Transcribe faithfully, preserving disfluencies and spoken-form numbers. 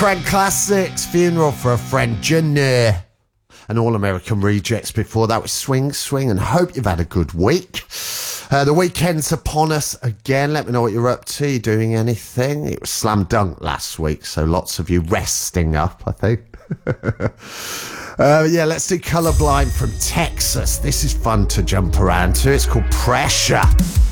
Friend Classics, Funeral for a Friend, Janir, and All American Rejects before that was Swing Swing, and hope you've had a good week. Uh, the weekend's upon us again. Let me know what you're up to. You doing anything? It was Slam Dunk last week, so lots of you resting up, I think. uh, yeah, let's do Colorblind from Texas. This is fun to jump around to. It's called Pressure.